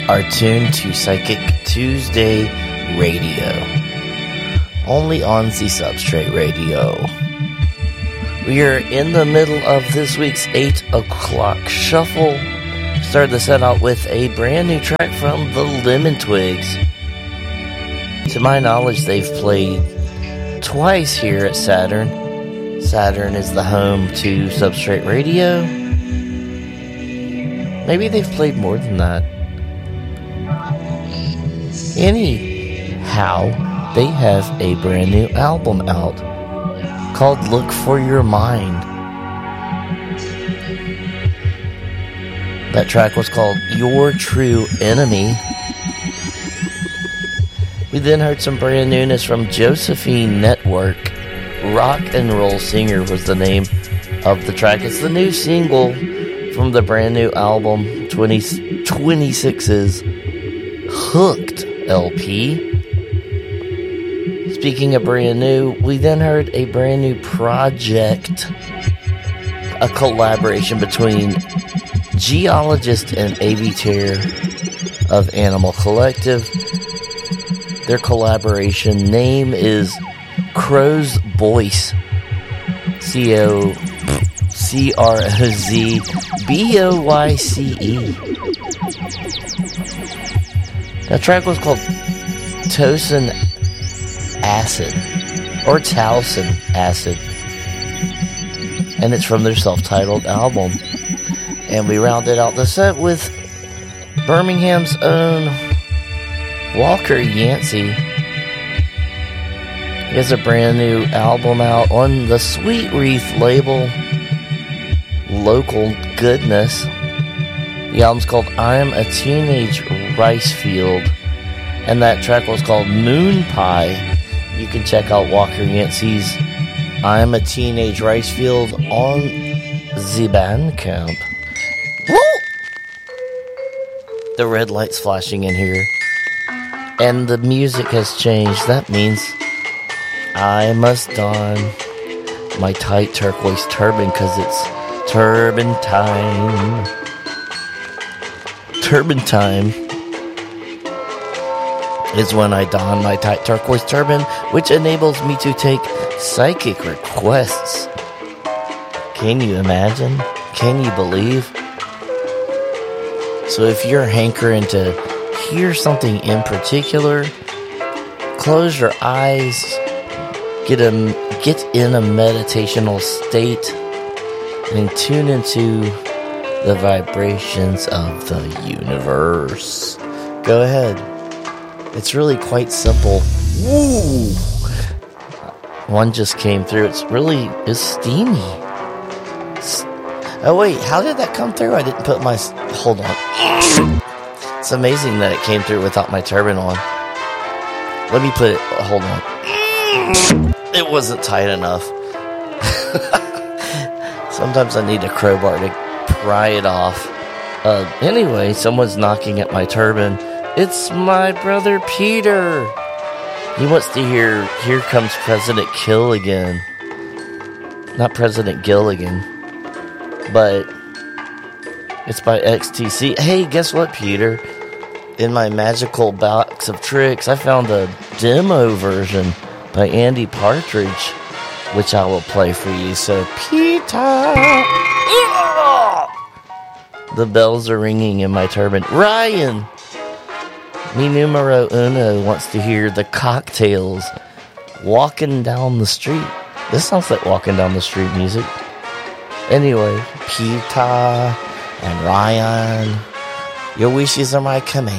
are tuned to Psychic Tuesday Radio, only on the Substrate Radio. We are in the middle of this week's 8 o'clock shuffle. Started the set out with a brand new track from the Lemon Twigs. To my knowledge, they've played twice here at Saturn. Saturn is the home to Substrate Radio. Maybe they've played more than that. Anyhow, they have a brand new album out called Look for Your Mind. That track was called Your True Enemy. We then heard some brand newness from Josephine Network. Rock and Roll Singer was the name of the track. It's the new single from the brand new album 26's Hooked LP. Speaking of brand new, we then heard a brand new project, a collaboration between Geologist and Aviator of Animal Collective. Their collaboration name is Crow's Voice. CROZBOYCE. That track was called Towson Acid, or Towson Acid, and it's from their self-titled album. And we rounded out the set with Birmingham's own Walker Yancey. He has a brand new album out on the Sweet Wreath label, Local Goodness. The album's called I'm a Teenage Rice Field, and that track was called Moon Pie. You can check out Walker Yancey's I'm a Teenage Rice Field on the Bandcamp. Woo! The red light's flashing in here, and the music has changed. That means I must don my tight turquoise turban, because it's turban time. Turban time is when I don my tight turquoise turban, which enables me to take psychic requests. Can you imagine? Can you believe? So if you're hankering to hear something in particular, close your eyes, get in a meditational state, and tune into the vibrations of the universe. Go ahead. It's really quite simple. Woo! One just came through. It's steamy. Oh wait, how did that come through? I didn't put my... Hold on. It's amazing that it came through without my turban on. Let me put it... Hold on. It wasn't tight enough. Sometimes I need a crowbar to pry it off. Anyway, someone's knocking at my turban. It's my brother Peter. He wants to hear Here Comes President Killigan. Not President Gilligan, but it's by XTC. Hey, guess what, Peter? In my magical box of tricks, I found a demo version by Andy Partridge, which I will play for you. So, Peter! The bells are ringing in my turban. Ryan! Mi numero uno wants to hear the Cocktails, Walking Down the Street. This sounds like walking down the street music. Anyway, Peter and Ryan, your wishes are my command.